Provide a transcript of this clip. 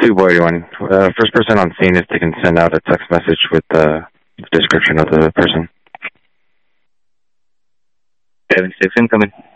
241. First person on scene is they can send out a text message with the description of the person. 76 incoming.